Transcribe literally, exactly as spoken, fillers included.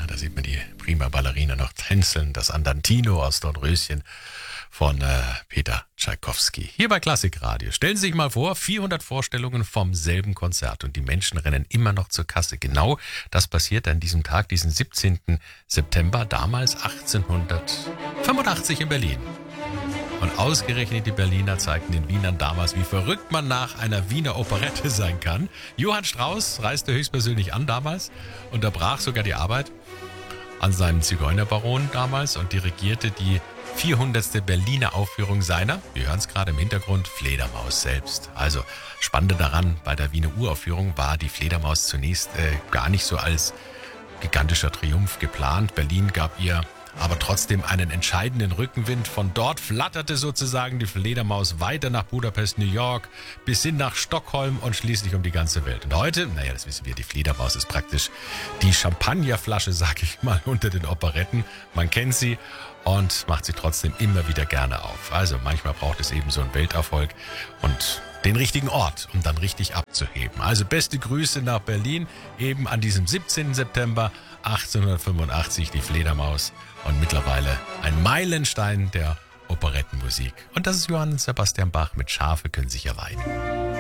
Da sieht man die prima Ballerina noch tänzeln. Das Andantino aus Dornröschen von äh, Peter Tschaikowski. Hier bei Klassikradio. Stellen Sie sich mal vor, vierhundert Vorstellungen vom selben Konzert und die Menschen rennen immer noch zur Kasse. Genau das passiert an diesem Tag, diesen siebzehnten September, damals achtzehnhundertfünfundachtzig in Berlin. Und ausgerechnet die Berliner zeigten den Wienern damals, wie verrückt man nach einer Wiener Operette sein kann. Johann Strauss reiste höchstpersönlich an damals, unterbrach sogar die Arbeit an seinem Zigeunerbaron damals und dirigierte die vierhundertste Berliner Aufführung seiner, wir hören es gerade im Hintergrund, Fledermaus selbst. Also Spannende daran, bei der Wiener Uraufführung war die Fledermaus zunächst äh, gar nicht so als gigantischer Triumph geplant. Berlin gab ihr aber trotzdem einen entscheidenden Rückenwind. Von dort flatterte sozusagen die Fledermaus weiter nach Budapest, New York, bis hin nach Stockholm und schließlich um die ganze Welt. Und heute, naja, das wissen wir, die Fledermaus ist praktisch die Champagnerflasche, sag ich mal, unter den Operetten. Man kennt sie und macht sie trotzdem immer wieder gerne auf. Also manchmal braucht es eben so einen Welterfolg und den richtigen Ort, um dann richtig abzuheben. Also beste Grüße nach Berlin, eben an diesem siebzehnten September achtzehnhundertfünfundachtzig, die Fledermaus und mittlerweile ein Meilenstein der Operettenmusik. Und das ist Johann Sebastian Bach mit Schafe können sich ja weiden.